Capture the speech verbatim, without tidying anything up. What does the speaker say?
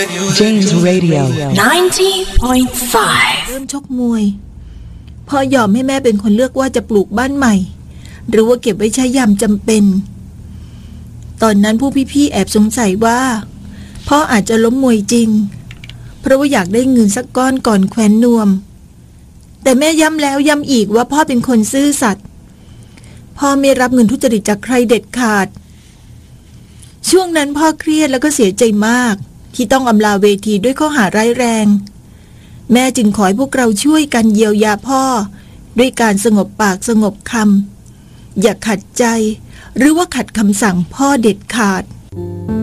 James Radio ไนน์ตี้ พอยนต์ ไฟว์เริ่มชกมวยพ่อยอมให้แม่เป็นคนเลือกว่าจะปลูกบ้านใหม่หรือว่าเก็บไว้ใช้ยามจำเป็นตอนนั้นผู้พี่ๆแอบสงสัยว่าพ่ออาจจะล้มมวยจริงเพราะว่าอยากได้เงินสักก้อนก่อนแคว้นนวมแต่แม่ย้ำแล้วย้ำอีกว่าพ่อเป็นคนซื่อสัตย์พ่อไม่รับเงินทุจริตจากใครเด็ดขาดช่วงนั้นพ่อเครียดแล้วก็เสียใจมากที่ต้องอำลาเวทีด้วยข้อหาร้ายแรงแม่จึงขอให้พวกเราช่วยกันเยียวยาพ่อด้วยการสงบปากสงบคำอย่าขัดใจหรือว่าขัดคำสั่งพ่อเด็ดขาด